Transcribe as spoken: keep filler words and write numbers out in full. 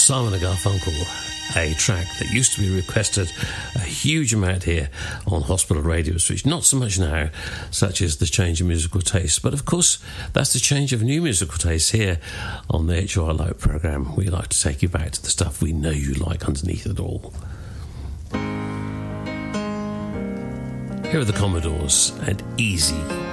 Simon and Garfunkel, a track that used to be requested a huge amount here on Hospital Radio Switch. Not so much now, such as the change in musical taste. But of course, that's the change of new musical taste here on the H O R Live programme. We like to take you back to the stuff we know you like underneath it all. Here are the Commodores and Easy.